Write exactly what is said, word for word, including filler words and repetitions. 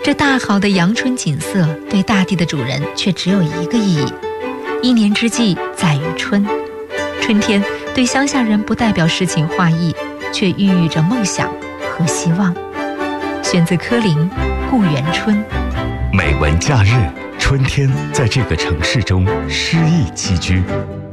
这大好的阳春景色对大地的主人却只有一个意义：一年之计在于春。春天对乡下人不代表诗情画意，却孕育着梦想和希望。选自柯林《故园春》。 美文假日，春天在这个城市中诗意栖居。